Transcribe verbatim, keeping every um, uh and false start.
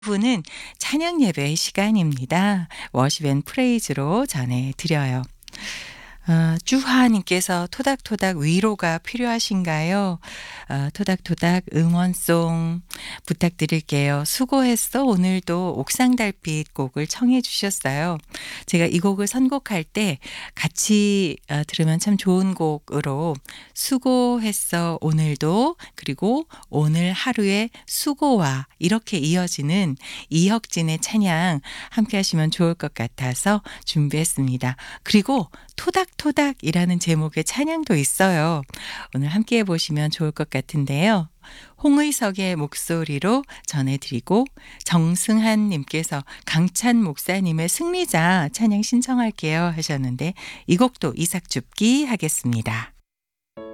부는 찬양 예배의 시간입니다. 워십 앤 프레이즈로 전해드려요. 어, 주하님께서 토닥토닥 위로가 필요하신가요? 어, 토닥토닥 응원송 부탁드릴게요. 수고했어. 오늘도 옥상 달빛 곡을 청해 주셨어요. 제가 이 곡을 선곡할 때 같이 어, 들으면 참 좋은 곡으로 수고했어. 오늘도 그리고 오늘 하루의 수고와 이렇게 이어지는 이혁진의 찬양 함께 하시면 좋을 것 같아서 준비했습니다. 그리고 토닥토닥이라는 제목의 찬양도 있어요. 오늘 함께 해보시면 좋을 것 같은데요. 홍의석의 목소리로 전해드리고 정승한 님께서 강찬 목사님의 승리자 찬양 신청할게요 하셨는데 이 곡도 이삭 줍기 하겠습니다.